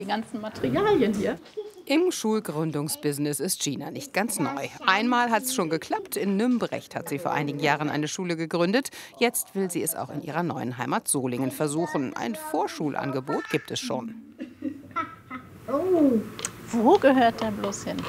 Die ganzen Materialien hier. Im Schulgründungsbusiness ist Gina nicht ganz neu. Einmal hat es schon geklappt. In Nümbrecht hat sie vor einigen Jahren eine Schule gegründet. Jetzt will sie es auch in ihrer neuen Heimat Solingen versuchen. Ein Vorschulangebot gibt es schon. Wo gehört der bloß hin?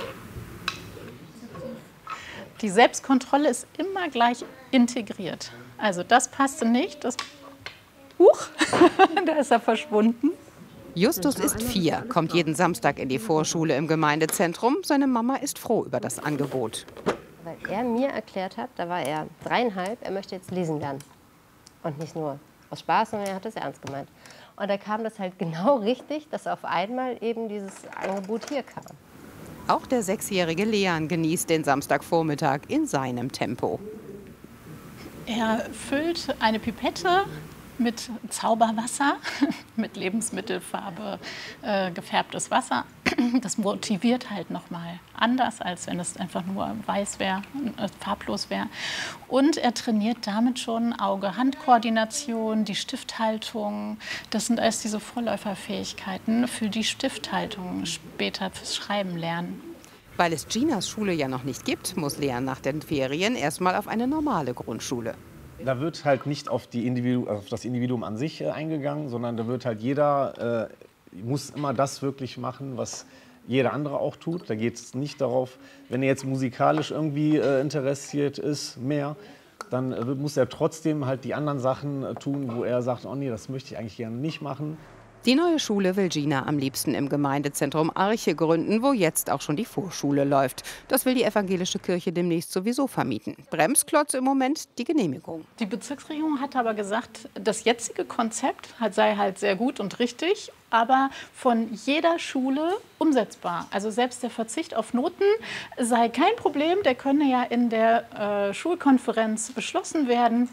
Die Selbstkontrolle ist immer gleich integriert. Also das passte nicht. Huch, da ist er verschwunden. Justus ist 4, kommt jeden Samstag in die Vorschule im Gemeindezentrum. Seine Mama ist froh über das Angebot. Weil er mir erklärt hat, da war er 3,5, er möchte jetzt lesen lernen. Und nicht nur aus Spaß, sondern er hat es ernst gemeint. Und da kam das halt genau richtig, dass auf einmal eben dieses Angebot hier kam. Auch der 6-jährige Leon genießt den Samstagvormittag in seinem Tempo. Er füllt eine Pipette mit Zauberwasser, mit Lebensmittelfarbe gefärbtes Wasser. Das motiviert halt nochmal anders, als wenn es einfach nur weiß wäre, farblos wäre. Und er trainiert damit schon Auge-Hand-Koordination, die Stifthaltung. Das sind alles diese Vorläuferfähigkeiten für die Stifthaltung später fürs Schreiben lernen. Weil es Ginas Schule ja noch nicht gibt, muss Leon nach den Ferien erstmal auf eine normale Grundschule. Da wird halt nicht auf das Individuum an sich eingegangen, sondern da wird halt jeder muss immer das wirklich machen, was jeder andere auch tut. Da geht es nicht darauf, wenn er jetzt musikalisch irgendwie interessiert ist, mehr, dann muss er trotzdem halt die anderen Sachen tun, wo er sagt, oh nee, das möchte ich eigentlich gerne nicht machen. Die neue Schule will Gina am liebsten im Gemeindezentrum Arche gründen, wo jetzt auch schon die Vorschule läuft. Das will die evangelische Kirche demnächst sowieso vermieten. Bremsklotz im Moment die Genehmigung. Die Bezirksregierung hat aber gesagt, das jetzige Konzept sei halt sehr gut und richtig, aber von jeder Schule umsetzbar. Also selbst der Verzicht auf Noten sei kein Problem, der könne ja in der Schulkonferenz beschlossen werden.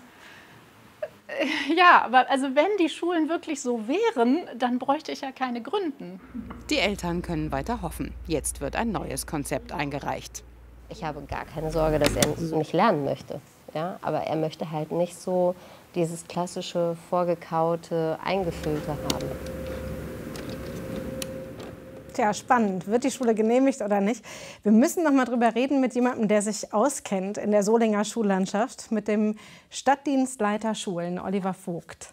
Ja, aber also wenn die Schulen wirklich so wären, dann bräuchte ich ja keine gründen. Die Eltern können weiter hoffen. Jetzt wird ein neues Konzept eingereicht. Ich habe gar keine Sorge, dass er nicht lernen möchte. Ja? Aber er möchte halt nicht so dieses klassische, vorgekaute, eingefüllte haben. Tja, spannend. Wird die Schule genehmigt oder nicht? Wir müssen noch mal drüber reden mit jemandem, der sich auskennt in der Solinger Schullandschaft, mit dem Stadtdienstleiter Schulen, Oliver Vogt.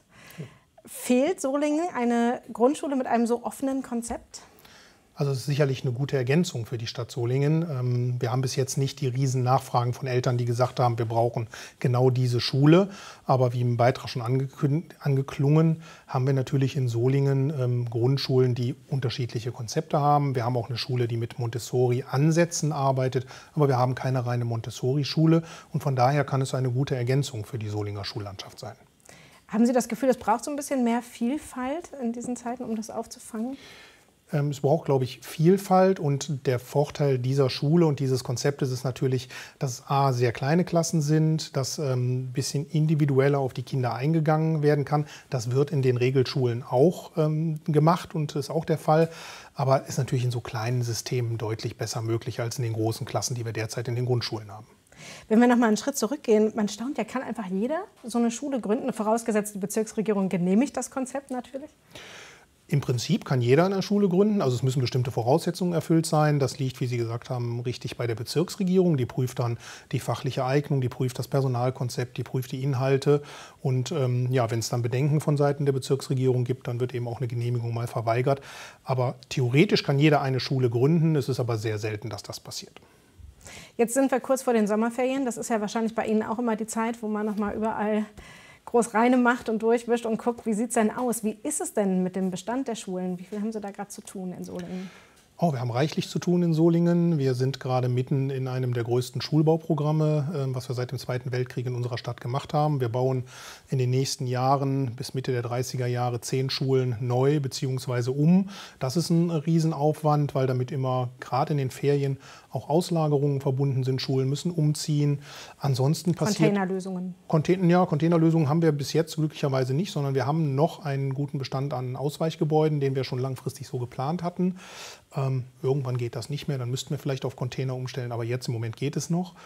Fehlt Solingen eine Grundschule mit einem so offenen Konzept? Also es ist sicherlich eine gute Ergänzung für die Stadt Solingen. Wir haben bis jetzt nicht die riesen Nachfragen von Eltern, die gesagt haben, wir brauchen genau diese Schule. Aber wie im Beitrag schon angeklungen, haben wir natürlich in Solingen Grundschulen, die unterschiedliche Konzepte haben. Wir haben auch eine Schule, die mit Montessori-Ansätzen arbeitet, aber wir haben keine reine Montessori-Schule. Und von daher kann es eine gute Ergänzung für die Solinger Schullandschaft sein. Haben Sie das Gefühl, es braucht so ein bisschen mehr Vielfalt in diesen Zeiten, um das aufzufangen? Es braucht, glaube ich, Vielfalt, und der Vorteil dieser Schule und dieses Konzeptes ist natürlich, dass A, sehr kleine Klassen sind, dass ein bisschen individueller auf die Kinder eingegangen werden kann. Das wird in den Regelschulen auch gemacht und ist auch der Fall, aber ist natürlich in so kleinen Systemen deutlich besser möglich als in den großen Klassen, die wir derzeit in den Grundschulen haben. Wenn wir noch mal einen Schritt zurückgehen, man staunt ja, kann einfach jeder so eine Schule gründen, vorausgesetzt die Bezirksregierung genehmigt das Konzept natürlich? Im Prinzip kann jeder eine Schule gründen, also es müssen bestimmte Voraussetzungen erfüllt sein. Das liegt, wie Sie gesagt haben, richtig bei der Bezirksregierung. Die prüft dann die fachliche Eignung, die prüft das Personalkonzept, die prüft die Inhalte. Und ja, wenn es dann Bedenken von Seiten der Bezirksregierung gibt, dann wird eben auch eine Genehmigung mal verweigert. Aber theoretisch kann jeder eine Schule gründen, es ist aber sehr selten, dass das passiert. Jetzt sind wir kurz vor den Sommerferien. Das ist ja wahrscheinlich bei Ihnen auch immer die Zeit, wo man noch mal überall groß reine macht und durchwischt und guckt, wie sieht es denn aus? Wie ist es denn mit dem Bestand der Schulen? Wie viel haben Sie da gerade zu tun in Solingen? Oh, wir haben reichlich zu tun in Solingen. Wir sind gerade mitten in einem der größten Schulbauprogramme, was wir seit dem Zweiten Weltkrieg in unserer Stadt gemacht haben. Wir bauen in den nächsten Jahren bis Mitte der 30er Jahre 10 Schulen neu bzw. um. Das ist ein Riesenaufwand, weil damit immer gerade in den Ferien auch Auslagerungen verbunden sind. Schulen müssen umziehen. Ansonsten passiert... Containerlösungen. Containerlösungen haben wir bis jetzt glücklicherweise nicht, sondern wir haben noch einen guten Bestand an Ausweichgebäuden, den wir schon langfristig so geplant hatten. Irgendwann geht das nicht mehr, dann müssten wir vielleicht auf Container umstellen, aber jetzt im Moment geht es noch.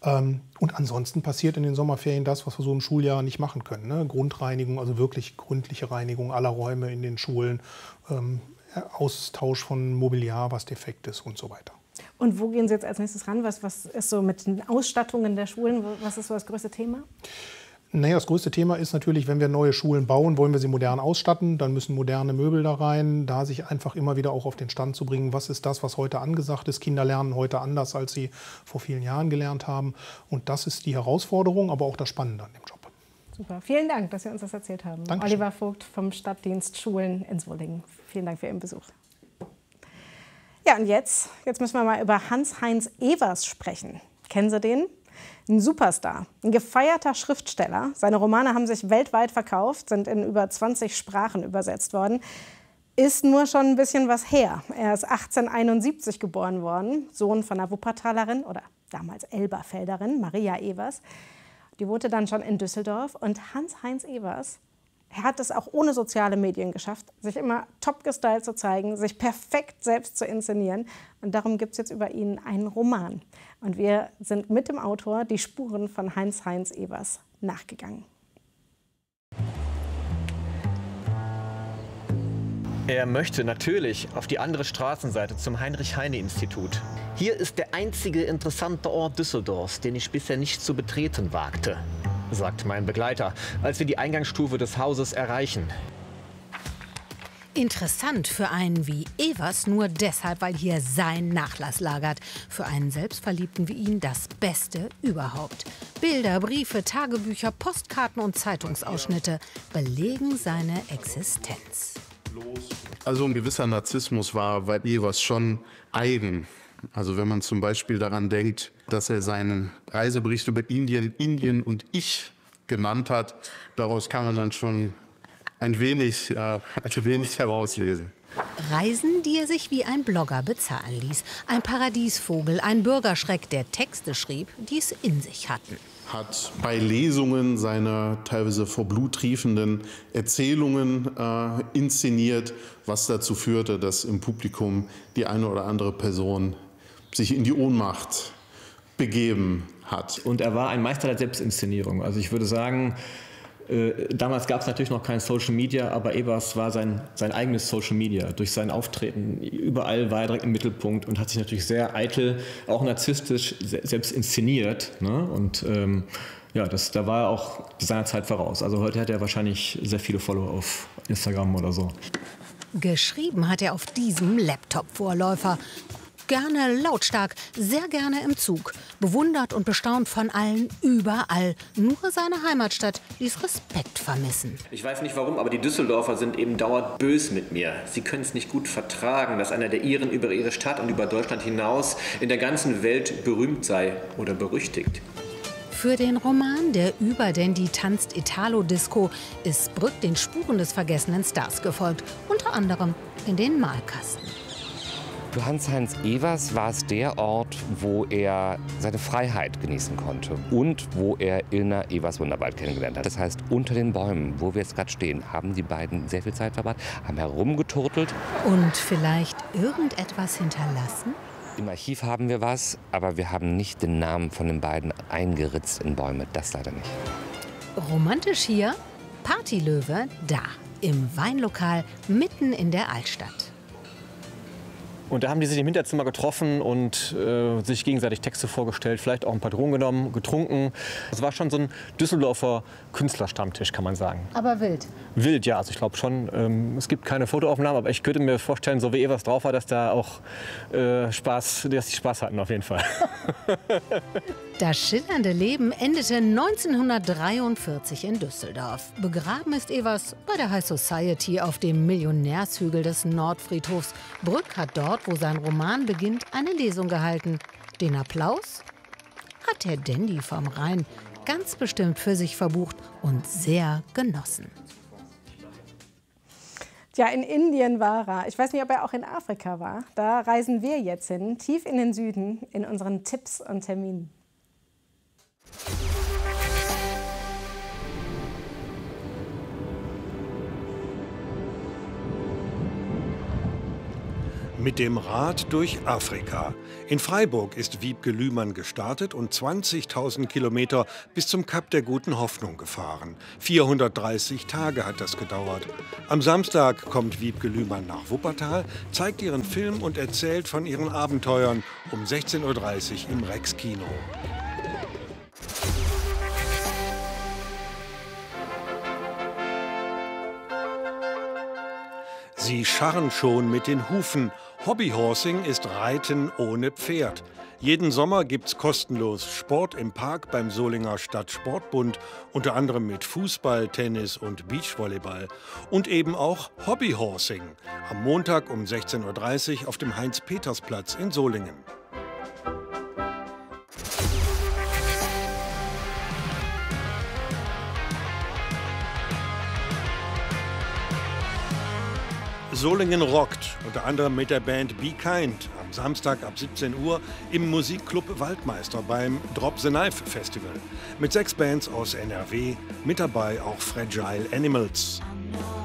Und ansonsten passiert in den Sommerferien das, was wir so im Schuljahr nicht machen können. Ne? Grundreinigung, also wirklich gründliche Reinigung aller Räume in den Schulen. Austausch von Mobiliar, was defekt ist und so weiter. Und wo gehen Sie jetzt als nächstes ran? Was ist so mit den Ausstattungen der Schulen? Was ist so das größte Thema? Naja, das größte Thema ist natürlich, wenn wir neue Schulen bauen, wollen wir sie modern ausstatten, dann müssen moderne Möbel da rein, da sich einfach immer wieder auch auf den Stand zu bringen, was ist das, was heute angesagt ist. Kinder lernen heute anders, als sie vor vielen Jahren gelernt haben. Und das ist die Herausforderung, aber auch das Spannende an dem Job. Super, vielen Dank, dass Sie uns das erzählt haben. Dankeschön. Oliver Vogt vom Stadtdienst Schulen in Solingen. Vielen Dank für Ihren Besuch. Ja, und jetzt müssen wir mal über Hans-Heinz Ewers sprechen. Kennen Sie den? Ein Superstar, ein gefeierter Schriftsteller. Seine Romane haben sich weltweit verkauft, sind in über 20 Sprachen übersetzt worden. Ist nur schon ein bisschen was her. Er ist 1871 geboren worden, Sohn von einer Wuppertalerin oder damals Elberfelderin, Maria Ewers. Die wohnte dann schon in Düsseldorf. Und Hans-Heinz Ewers, er hat es auch ohne soziale Medien geschafft, sich immer top gestylt zu zeigen, sich perfekt selbst zu inszenieren. Und darum gibt es jetzt über ihn einen Roman. Und wir sind mit dem Autor die Spuren von Hans-Heinz Ewers nachgegangen. Er möchte natürlich auf die andere Straßenseite zum Heinrich-Heine-Institut. Hier ist der einzige interessante Ort Düsseldorfs, den ich bisher nicht zu betreten wagte, sagt mein Begleiter, als wir die Eingangsstufe des Hauses erreichen. Interessant für einen wie Ewers nur deshalb, weil hier sein Nachlass lagert. Für einen Selbstverliebten wie ihn das Beste überhaupt. Bilder, Briefe, Tagebücher, Postkarten und Zeitungsausschnitte belegen seine Existenz. Also ein gewisser Narzissmus war bei Ewers schon eigen. Also wenn man zum Beispiel daran denkt, dass er seinen Reisebericht über Indien und ich genannt hat, daraus kann man dann schon ein wenig herauslesen. Reisen, die er sich wie ein Blogger bezahlen ließ. Ein Paradiesvogel, ein Bürgerschreck, der Texte schrieb, die es in sich hatten. Hat bei Lesungen seine teilweise vor Blut triefenden Erzählungen inszeniert, was dazu führte, dass im Publikum die eine oder andere Person sich in die Ohnmacht begeben hat. Und er war ein Meister der Selbstinszenierung. Also ich würde sagen, damals gab es natürlich noch kein Social Media, aber Ewers war sein eigenes Social Media. Durch sein Auftreten überall war er direkt im Mittelpunkt und hat sich natürlich sehr eitel, auch narzisstisch selbst inszeniert. Ne? Und ja, da war er auch seiner Zeit voraus. Also heute hat er wahrscheinlich sehr viele Follower auf Instagram oder so. Geschrieben hat er auf diesem Laptop-Vorläufer. Gerne lautstark, sehr gerne im Zug. Bewundert und bestaunt von allen, überall. Nur seine Heimatstadt ließ Respekt vermissen. Ich weiß nicht warum, aber die Düsseldorfer sind eben dauernd bös mit mir. Sie können es nicht gut vertragen, dass einer der Iren über ihre Stadt und über Deutschland hinaus in der ganzen Welt berühmt sei oder berüchtigt. Für den Roman Der Überdandy tanzt Italo-Disco ist Brück den Spuren des vergessenen Stars gefolgt. Unter anderem in den Malkasten. Für Hans-Heinz Ewers war es der Ort, wo er seine Freiheit genießen konnte und wo er Ilna Ewers-Wunderwald kennengelernt hat. Das heißt, unter den Bäumen, wo wir jetzt gerade stehen, haben die beiden sehr viel Zeit verbracht, haben herumgeturtelt. Und vielleicht irgendetwas hinterlassen? Im Archiv haben wir was, aber wir haben nicht den Namen von den beiden eingeritzt in Bäume. Das leider nicht. Romantisch hier, Partylöwe da, im Weinlokal mitten in der Altstadt. Und da haben die sich im Hinterzimmer getroffen und sich gegenseitig Texte vorgestellt, vielleicht auch ein paar Drogen genommen, getrunken. Das war schon so ein Düsseldorfer Künstlerstammtisch, kann man sagen. Aber wild. Wild, ja. Also ich glaube schon, es gibt keine Fotoaufnahmen, aber ich könnte mir vorstellen, so wie Ewers drauf war, dass da auch dass die Spaß hatten auf jeden Fall. Das schillernde Leben endete 1943 in Düsseldorf. Begraben ist Ewers bei der High Society auf dem Millionärshügel des Nordfriedhofs. Brück hat dort, wo sein Roman beginnt, eine Lesung gehalten. Den Applaus hat der Dandy vom Rhein ganz bestimmt für sich verbucht und sehr genossen. Ja, in Indien war er. Ich weiß nicht, ob er auch in Afrika war. Da reisen wir jetzt hin, tief in den Süden, in unseren Tipps und Terminen. Mit dem Rad durch Afrika. In Freiburg ist Wiebke Lühmann gestartet und 20.000 Kilometer bis zum Kap der Guten Hoffnung gefahren. 430 Tage hat das gedauert. Am Samstag kommt Wiebke Lühmann nach Wuppertal, zeigt ihren Film und erzählt von ihren Abenteuern um 16:30 Uhr im Rex-Kino. Sie scharren schon mit den Hufen. Hobbyhorsing ist Reiten ohne Pferd. Jeden Sommer gibt's kostenlos Sport im Park beim Solinger Stadtsportbund, unter anderem mit Fußball, Tennis und Beachvolleyball. Und eben auch Hobbyhorsing. Am Montag um 16:30 Uhr auf dem Heinz-Peters-Platz in Solingen. Solingen rockt, unter anderem mit der Band Be Kind, am Samstag ab 17 Uhr im Musikclub Waldmeister beim Drop the Knife Festival. Mit 6 Bands aus NRW, mit dabei auch Fragile Animals.